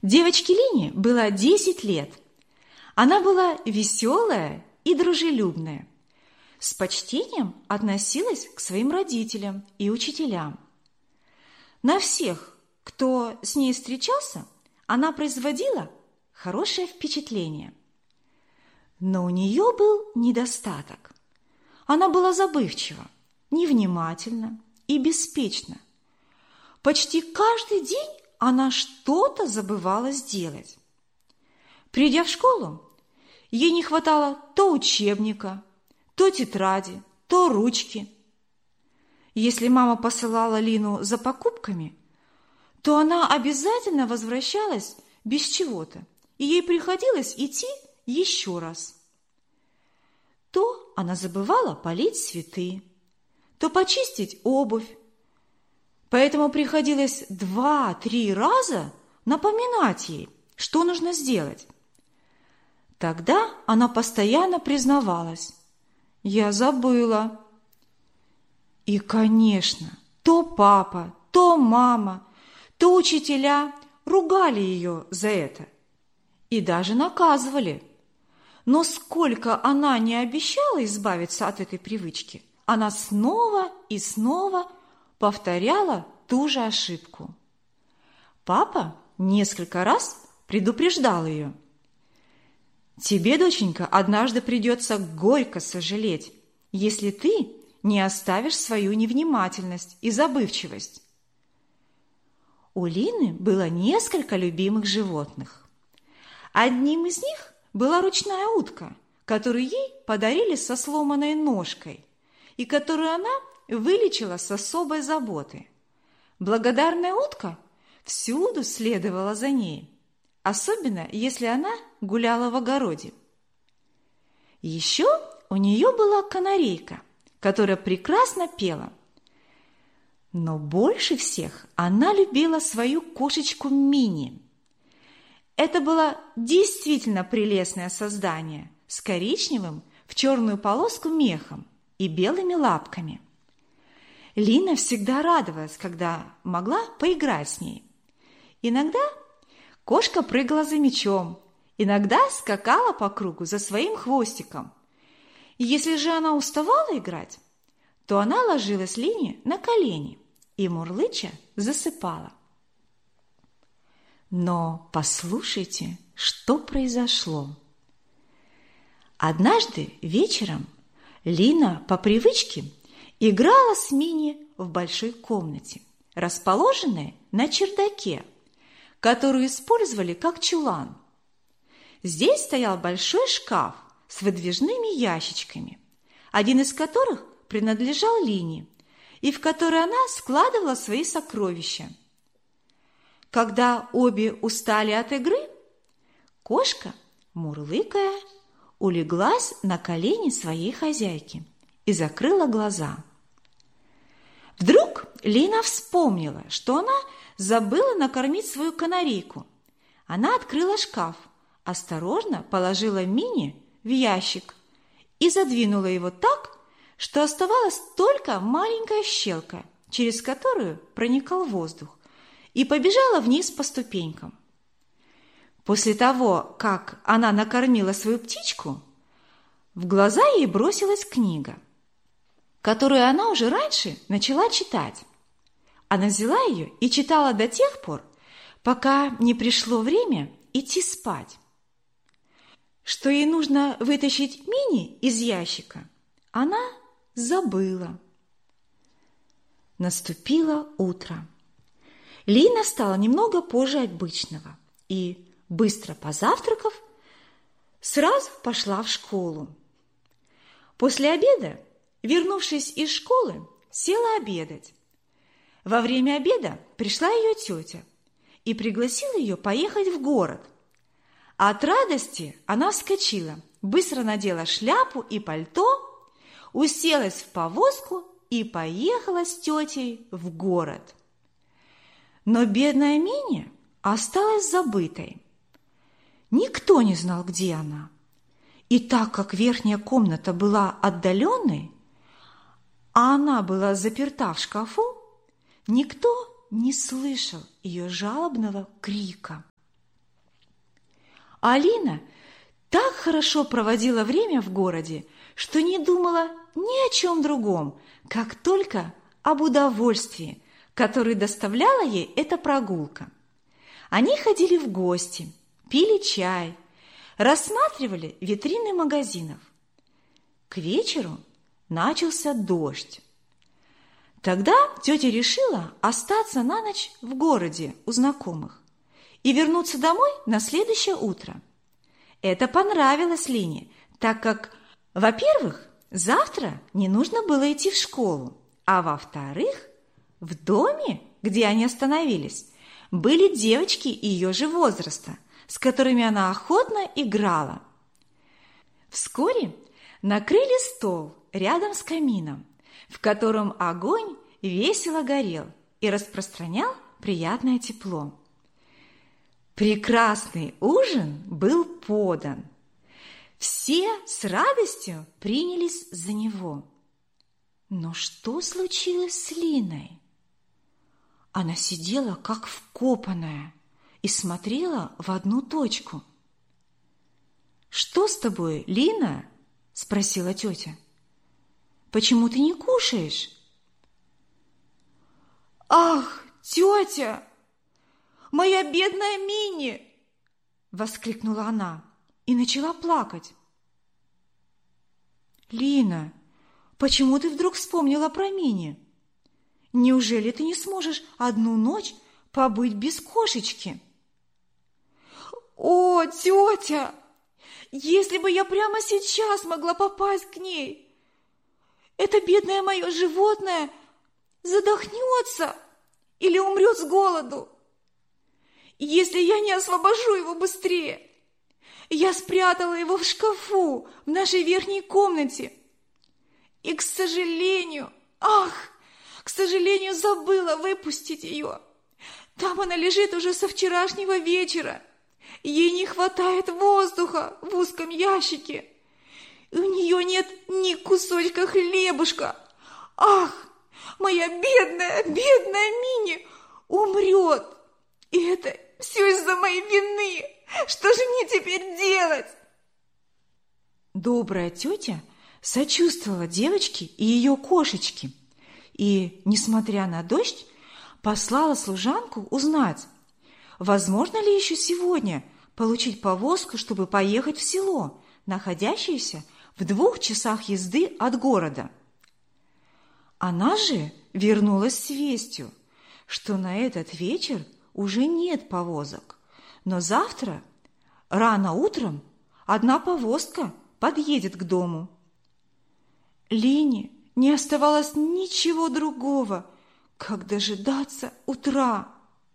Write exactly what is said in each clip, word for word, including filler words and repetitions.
Девочке Лине было десять лет. Она была веселая и дружелюбная. С почтением относилась к своим родителям и учителям. На всех, кто с ней встречался, она производила хорошее впечатление. Но у нее был недостаток. Она была забывчива, невнимательна и беспечна. Почти каждый день она что-то забывала сделать. Придя в школу, ей не хватало то учебника, то тетради, то ручки. Если мама посылала Лину за покупками, то она обязательно возвращалась без чего-то, и ей приходилось идти еще раз. То она забывала полить цветы, то почистить обувь, поэтому приходилось два-три раза напоминать ей, что нужно сделать. Тогда она постоянно признавалась: «Я забыла». И, конечно, то папа, то мама, то учителя ругали ее за это и даже наказывали. Но сколько она не обещала избавиться от этой привычки, она снова и снова повторяла ту же ошибку. Папа несколько раз предупреждал ее: «Тебе, доченька, однажды придется горько сожалеть, если ты не оставишь свою невнимательность и забывчивость». У Лины было несколько любимых животных. Одним из них была ручная утка, которую ей подарили со сломанной ножкой и которую она вылечила с особой заботой. Благодарная утка всюду следовала за ней, особенно если она гуляла в огороде. Еще у нее была канарейка, которая прекрасно пела. Но больше всех она любила свою кошечку Мини. Это было действительно прелестное создание с коричневым в черную полоску мехом и белыми лапками. Лина всегда радовалась, когда могла поиграть с ней. Иногда кошка прыгала за мячом, иногда скакала по кругу за своим хвостиком. И если же она уставала играть, то она ложилась Лине на колени и, мурлыча, засыпала. Но послушайте, что произошло. Однажды вечером Лина по привычке играла с Мини в большой комнате, расположенной на чердаке, которую использовали как чулан. Здесь стоял большой шкаф с выдвижными ящичками, один из которых принадлежал Лине, и в который она складывала свои сокровища. Когда обе устали от игры, кошка, мурлыкая, улеглась на колени своей хозяйки и закрыла глаза. Вдруг Лина вспомнила, что она забыла накормить свою канарейку. Она открыла шкаф, осторожно положила Мини в ящик и задвинула его так, что оставалась только маленькая щелка, через которую проникал воздух, и побежала вниз по ступенькам. После того, как она накормила свою птичку, в глаза ей бросилась книга, которую она уже раньше начала читать. Она взяла ее и читала до тех пор, пока не пришло время идти спать. Что ей нужно вытащить Мини из ящика, она забыла. Наступило утро. Лина встала немного позже обычного и, быстро позавтракав, сразу пошла в школу. После обеда, вернувшись из школы, села обедать. Во время обеда пришла ее тетя и пригласила ее поехать в город. От радости она вскочила, быстро надела шляпу и пальто, уселась в повозку и поехала с тетей в город. Но бедная Мини осталась забытой. Никто не знал, где она. И так как верхняя комната была отдаленной, а она была заперта в шкафу, никто не слышал ее жалобного крика. Алина так хорошо проводила время в городе, что не думала ни о чем другом, как только об удовольствии, которое доставляла ей эта прогулка. Они ходили в гости, пили чай, рассматривали витрины магазинов. К вечеру начался дождь. Тогда тетя решила остаться на ночь в городе у знакомых и вернуться домой на следующее утро. Это понравилось Лине, так как, во-первых, завтра не нужно было идти в школу, а во-вторых, в доме, где они остановились, были девочки ее же возраста, с которыми она охотно играла. Вскоре накрыли стол рядом с камином, в котором огонь весело горел и распространял приятное тепло. Прекрасный ужин был подан. Все с радостью принялись за него. Но что случилось с Линой? Она сидела как вкопанная и смотрела в одну точку. «Что с тобой, Лина?» – спросила тетя. «Почему ты не кушаешь?» «Ах, тетя! Моя бедная Мини!» – воскликнула она и начала плакать. «Лина, почему ты вдруг вспомнила про Мини? Неужели ты не сможешь одну ночь побыть без кошечки?» «О, тетя! Если бы я прямо сейчас могла попасть к ней! Это бедное мое животное задохнется или умрет с голоду. Если я не освобожу его быстрее. Я спрятала его в шкафу в нашей верхней комнате. И, к сожалению, ах, к сожалению, забыла выпустить ее. Там она лежит уже со вчерашнего вечера. Ей не хватает воздуха в узком ящике. И у нее нет ни кусочка хлебушка. Ах, моя бедная, бедная Мини умрет. И это все из-за моей вины. Что же мне теперь делать?» Добрая тетя сочувствовала девочке и ее кошечке и, несмотря на дождь, послала служанку узнать, возможно ли еще сегодня получить повозку, чтобы поехать в село, находящееся в двух часах езды от города. Она же вернулась с вестью, что на этот вечер уже нет повозок, но завтра рано утром одна повозка подъедет к дому. Лине не оставалось ничего другого, как дожидаться утра.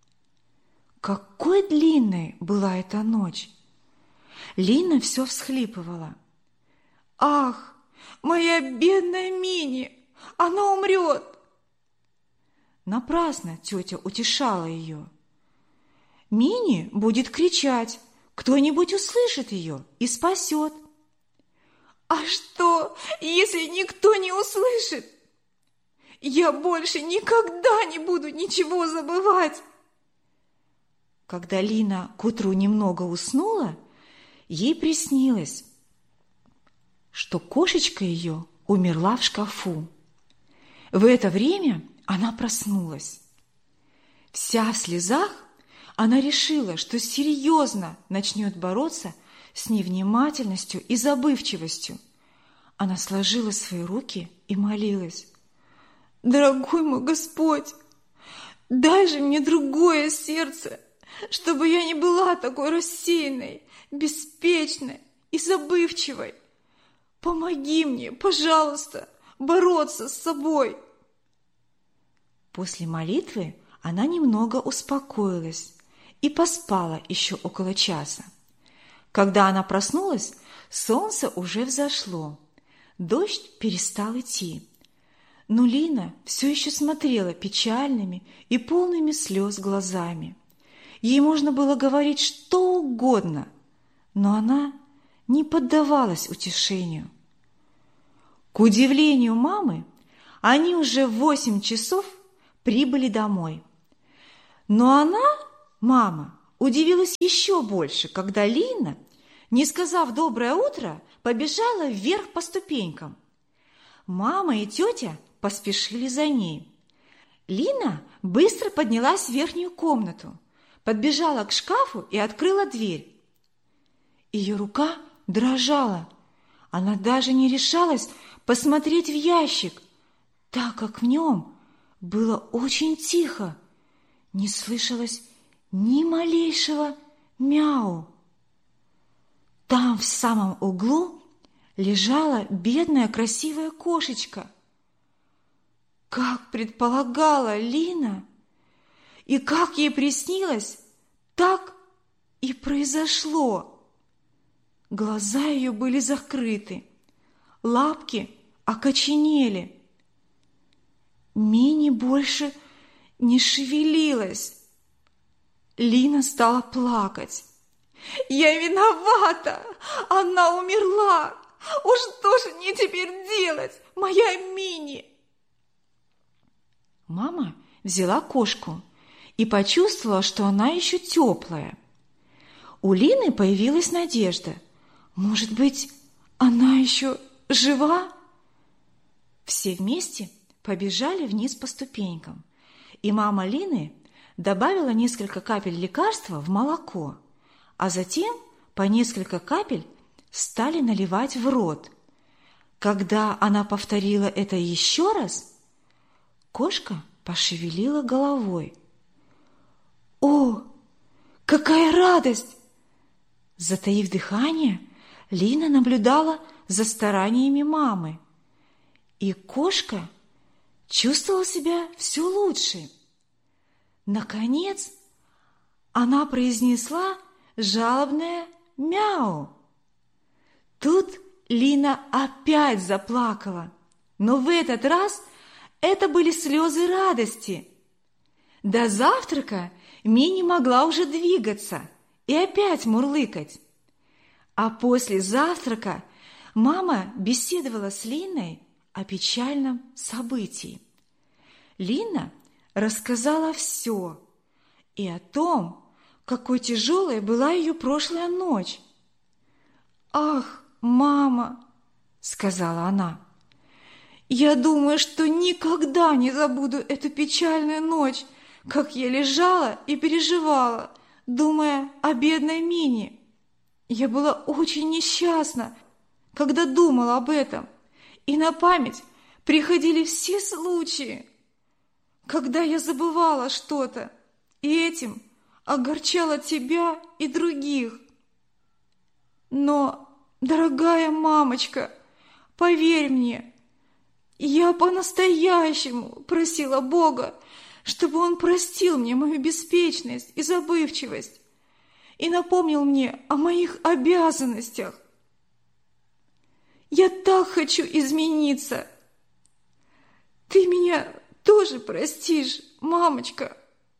Какой длинной была эта ночь! Лина все всхлипывала. «Ах, моя бедная Мини! Она умрет!» Напрасно тетя утешала ее. «Мини будет кричать, кто-нибудь услышит ее и спасет». «А что, если никто не услышит? Я больше никогда не буду ничего забывать!» Когда Лина к утру немного уснула, ей приснилось, что кошечка ее умерла в шкафу. В это время она проснулась. Вся в слезах, она решила, что серьезно начнет бороться с невнимательностью и забывчивостью. Она сложила свои руки и молилась: «Дорогой мой Господь, дай же мне другое сердце, чтобы я не была такой рассеянной, беспечной и забывчивой. Помоги мне, пожалуйста, бороться с собой». После молитвы она немного успокоилась и поспала еще около часа. Когда она проснулась, солнце уже взошло, дождь перестал идти. Но Лина все еще смотрела печальными и полными слез глазами. Ей можно было говорить что угодно, но она не поддавалась утешению. К удивлению мамы, они уже в восемь часов прибыли домой. Но она, мама, удивилась еще больше, когда Лина, не сказав «доброе утро», побежала вверх по ступенькам. Мама и тетя поспешили за ней. Лина быстро поднялась в верхнюю комнату, подбежала к шкафу и открыла дверь. Ее рука дрожала. Она даже не решалась посмотреть в ящик, так как в нем было очень тихо, не слышалось ни малейшего мяу. Там в самом углу лежала бедная красивая кошечка. Как предполагала Лина, и как ей приснилось, так и произошло. Глаза ее были закрыты, лапки окоченели. Мини больше не шевелилась. Лина стала плакать. «Я виновата! Она умерла! Уж что же мне теперь делать, моя Мини?» Мама взяла кошку и почувствовала, что она еще теплая. У Лины появилась надежда. Может быть, она еще жива? Все вместе побежали вниз по ступенькам, и мама Лины добавила несколько капель лекарства в молоко, а затем по несколько капель стали наливать в рот. Когда она повторила это еще раз, кошка пошевелила головой. «О, какая радость!» Затаив дыхание, Лина наблюдала за стараниями мамы, и кошка чувствовала себя все лучше. Наконец, она произнесла жалобное «мяу». Тут Лина опять заплакала, но в этот раз это были слезы радости. До завтрака Мини могла уже двигаться и опять мурлыкать. А после завтрака мама беседовала с Линой о печальном событии. Лина рассказала все и о том, какой тяжелой была ее прошлая ночь. «Ах, мама!» — сказала она. «Я думаю, что никогда не забуду эту печальную ночь, как я лежала и переживала, думая о бедной Мини. Я была очень несчастна, когда думала об этом, и на память приходили все случаи, когда я забывала что-то, и этим огорчала тебя и других. Но, дорогая мамочка, поверь мне, я по-настоящему просила Бога, чтобы Он простил мне мою беспечность и забывчивость и напомнил мне о моих обязанностях. Я так хочу измениться. Ты меня тоже простишь, мамочка?»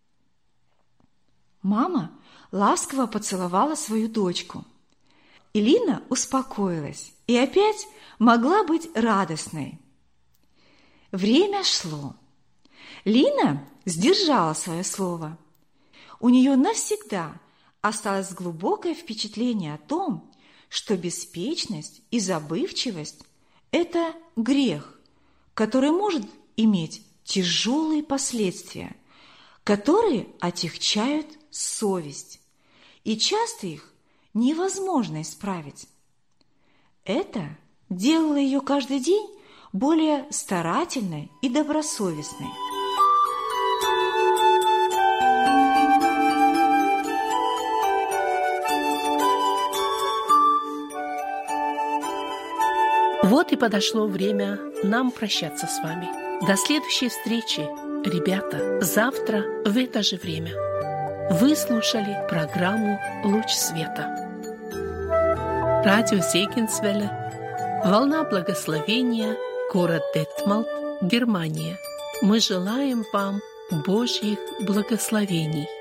Мама ласково поцеловала свою дочку. И Лина успокоилась и опять могла быть радостной. Время шло. Лина сдержала свое слово. У нее навсегда осталось глубокое впечатление о том, что беспечность и забывчивость – это грех, который может иметь тяжелые последствия, которые отягчают совесть, и часто их невозможно исправить. Это делало ее каждый день более старательной и добросовестной. Вот и подошло время нам прощаться с вами. До следующей встречи, ребята, завтра в это же время. Вы слушали программу «Луч света». Радио Зегенсвелле, волна благословения, город Детмалт, Германия. Мы желаем вам Божьих благословений.